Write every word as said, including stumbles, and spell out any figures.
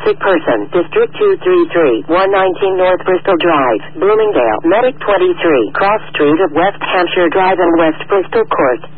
sick person. District two three three, one nineteen North Bristol Drive, Bloomingdale. Medic twenty-three, cross street of West Hampshire Drive and West Bristol Court.